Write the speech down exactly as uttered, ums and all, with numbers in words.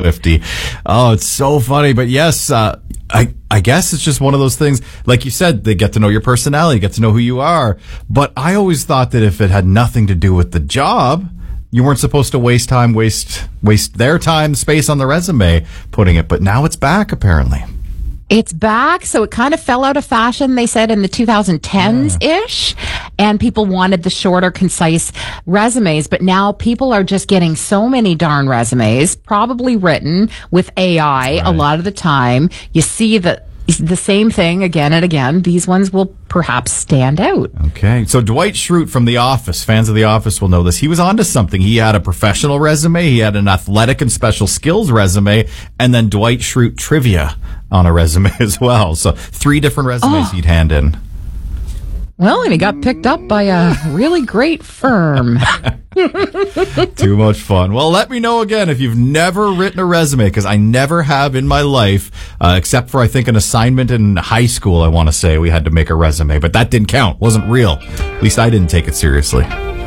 Swiftie. Oh, it's so funny. But yes, uh, I, I guess it's just one of those things. Like you said, they get to know your personality, get to know who you are. But I always thought that if it had nothing to do with the job, you weren't supposed to waste time, waste, waste their time, space on the resume putting it. But now it's back, apparently. It's back, so it kind of fell out of fashion, they said, in the twenty tens-ish, and people wanted the shorter, concise resumes, but now people are just getting so many darn resumes, probably written with A I right. A lot of the time. You see the, the same thing again and again. These ones will perhaps stand out. Okay, so Dwight Schrute from The Office, fans of The Office will know this. He was onto something. He had a professional resume, he had an athletic and special skills resume, and then Dwight Schrute trivia on a resume as well. So three different resumes oh. he'd hand in. Well, and he got picked up by a really great firm. Too much fun. Well, let me know again if you've never written a resume, because I never have in my life, uh, except for, I think, an assignment in high school, I want to say. We had to make a resume, but that didn't count. Wasn't real. At least I didn't take it seriously.